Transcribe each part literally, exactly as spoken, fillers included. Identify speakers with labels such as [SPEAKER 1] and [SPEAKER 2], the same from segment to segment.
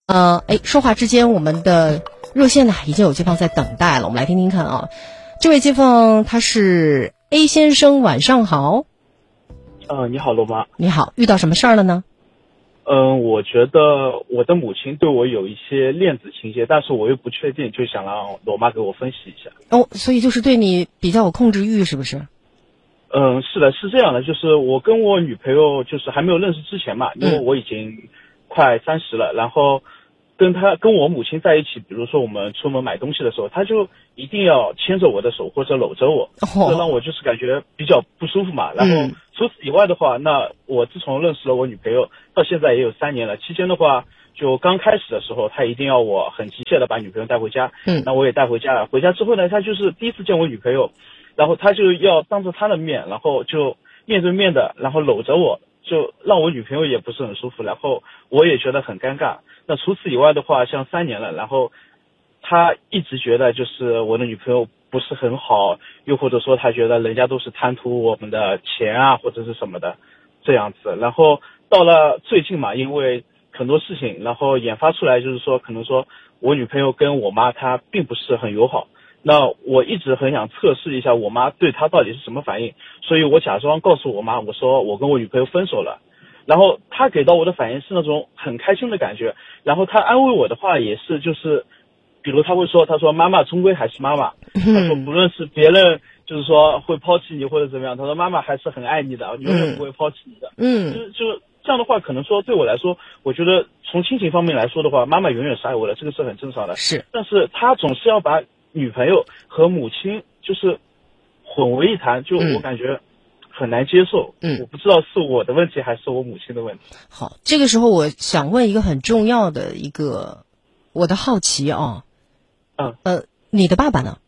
[SPEAKER 1] 呃，哎，说话之间，我们的热线呢已经有街坊在等待了，我们来听听看啊。这位街坊他是 A 先生，晚上好。
[SPEAKER 2] 呃，你好，罗妈。
[SPEAKER 1] 你好，遇到什么事儿了呢？
[SPEAKER 2] 嗯、呃，我觉得我的母亲对我有一些恋子情节，但是我又不确定，就想让罗妈给我分析一下。
[SPEAKER 1] 哦，所以就是对你比较有控制欲，是不是？
[SPEAKER 2] 嗯、呃，是的，是这样的，就是我跟我女朋友就是还没有认识之前嘛，因为我已经快三十了，然后跟她跟我母亲在一起，比如说我们出门买东西的时候，她就一定要牵着我的手或者搂着我，
[SPEAKER 1] 哦、
[SPEAKER 2] 这让我就是感觉比较不舒服嘛。然后、嗯、除此以外的话，那我自从认识了我女朋友到现在也有三年了，期间的话，就刚开始的时候，她一定要我很急切的把女朋友带回家，
[SPEAKER 1] 嗯，
[SPEAKER 2] 那我也带回家了。回家之后呢，她就是第一次见我女朋友，然后她就要当着她的面，然后就面对面的，然后搂着我，就让我女朋友也不是很舒服，然后我也觉得很尴尬。那除此以外的话，像三年了，然后她一直觉得就是我的女朋友不是很好，又或者说她觉得人家都是贪图我们的钱啊，或者是什么的这样子。然后到了最近嘛，因为很多事情，然后研发出来就是说，可能说我女朋友跟我妈她并不是很友好。那我一直很想测试一下我妈对她到底是什么反应，所以我假装告诉我妈，我说我跟我女朋友分手了。然后她给到我的反应是那种很开心的感觉，然后她安慰我的话也是就是，比如她会说，她说妈妈终归还是妈妈，她说不论是别人就是说会抛弃你或者怎么样，她说妈妈还是很爱你的，永远不会抛弃你的。
[SPEAKER 1] 嗯，
[SPEAKER 2] 就是就是这样的话，可能说对我来说，我觉得从亲情方面来说的话，妈妈永远是爱我的，这个是很正常的。
[SPEAKER 1] 是，
[SPEAKER 2] 但是她总是要把女朋友和母亲就是混为一谈，就我感觉很难接受。
[SPEAKER 1] 嗯，
[SPEAKER 2] 我不知道是我的问题还是我母亲的问题。
[SPEAKER 1] 好，这个时候我想问一个很重要的一个我的好奇啊。
[SPEAKER 2] 嗯
[SPEAKER 1] 呃，你的爸爸呢？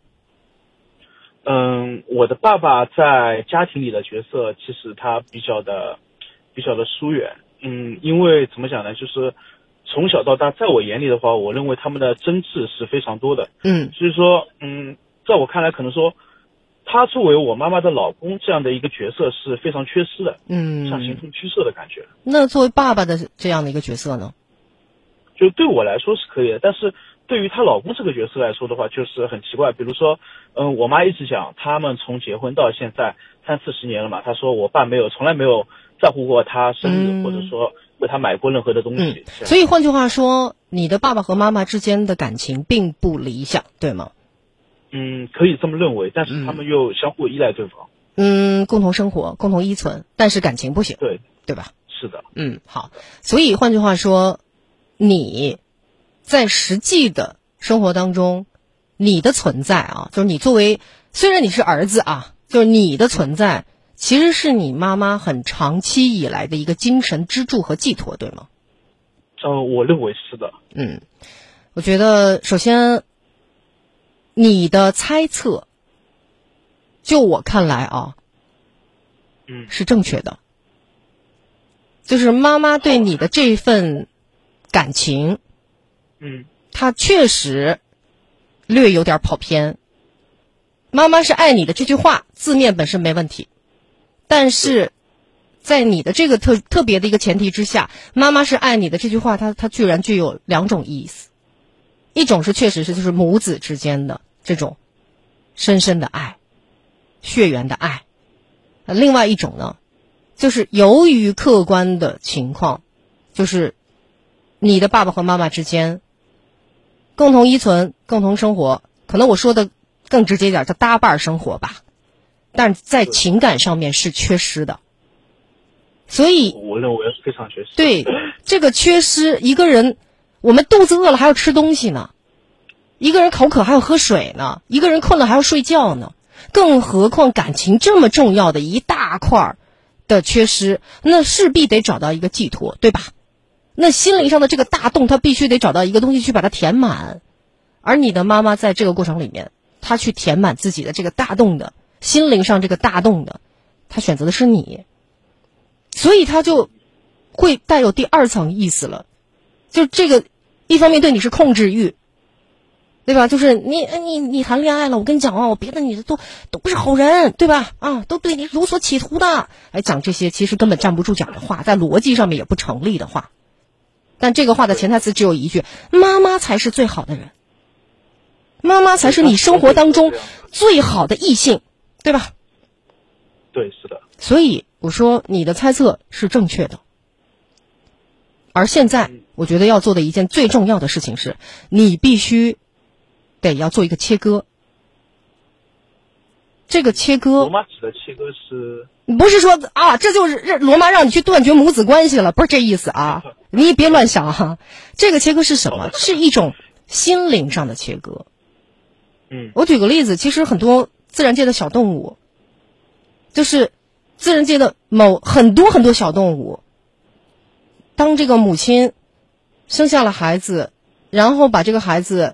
[SPEAKER 2] 嗯，我的爸爸在家庭里的角色其实他比较的比较的疏远。嗯，因为怎么讲呢，就是从小到大，在我眼里的话，我认为他们的争执是非常多的。
[SPEAKER 1] 嗯，
[SPEAKER 2] 所以说，嗯，在我看来，可能说他作为我妈妈的老公这样的一个角色是非常缺失的。
[SPEAKER 1] 嗯，
[SPEAKER 2] 像形同虚设的感觉。
[SPEAKER 1] 那作为爸爸的这样的一个角色呢？
[SPEAKER 2] 就对我来说是可以的，但是对于她老公这个角色来说的话，就是很奇怪。比如说，嗯，我妈一直讲，他们从结婚到现在三四十年了嘛，她说我爸没有，从来没有在乎过她生日，
[SPEAKER 1] 嗯、
[SPEAKER 2] 或者说为她买过任何的东西。
[SPEAKER 1] 嗯、所以换句话说，你的爸爸和妈妈之间的感情并不理想，对吗？
[SPEAKER 2] 嗯，可以这么认为，但是他们又相互依赖对方。
[SPEAKER 1] 嗯，共同生活，共同依存，但是感情不行，
[SPEAKER 2] 对，
[SPEAKER 1] 对吧？
[SPEAKER 2] 是的。
[SPEAKER 1] 嗯，好。所以换句话说，你在实际的生活当中，你的存在啊，就是你作为，虽然你是儿子啊，就是你的存在，其实是你妈妈很长期以来的一个精神支柱和寄托，对吗？
[SPEAKER 2] 嗯、呃，我认为是的。
[SPEAKER 1] 嗯，我觉得首先，你的猜测，就我看来啊，
[SPEAKER 2] 嗯，
[SPEAKER 1] 是正确的。就是妈妈对你的这份感情，
[SPEAKER 2] 嗯，
[SPEAKER 1] 她确实略有点跑偏。妈妈是爱你的这句话字面本身没问题，但是在你的这个特特别的一个前提之下，妈妈是爱你的这句话，它它居然具有两种意思。一种是确实是就是母子之间的这种深深的爱，血缘的爱。另外一种呢，就是由于客观的情况，就是你的爸爸和妈妈之间共同依存、共同生活，可能我说的更直接点叫搭伴生活吧，但在情感上面是缺失的。所以
[SPEAKER 2] 我认为是非常缺失。
[SPEAKER 1] 对，这个缺失，一个人我们肚子饿了还要吃东西呢，一个人口渴还要喝水呢，一个人困了还要睡觉呢，更何况感情这么重要的一大块的缺失，那势必得找到一个寄托，对吧？那心灵上的这个大洞，他必须得找到一个东西去把它填满。而你的妈妈在这个过程里面，她去填满自己的这个大洞的心灵上这个大洞的，她选择的是你，所以她就会带有第二层意思了。就这个一方面对你是控制欲，对吧？就是你你你谈恋爱了，我跟你讲啊，我别的女的都都不是好人，对吧？啊，都对你有所企图的。哎，讲这些其实根本站不住脚的话，在逻辑上面也不成立的话。 但这个话的潜台词只有一句：妈妈才是最好的人，妈妈才是你生活当中最好的异性，对吧？
[SPEAKER 2] 对，是的。
[SPEAKER 1] 所以我说你的猜测是正确的。而现在我觉得要做的一件最重要的事情是，你必须得要做一个切割。这个切割，
[SPEAKER 2] 罗妈指的切割是
[SPEAKER 1] 不是说啊，这就是罗妈让你去断绝母子关系了，不是这意思啊，你别乱想哈、啊。这个切割是什么？是一种心灵上的切割。
[SPEAKER 2] 嗯，
[SPEAKER 1] 我举个例子，其实很多自然界的小动物，就是自然界的某很多很多小动物，当这个母亲生下了孩子，然后把这个孩子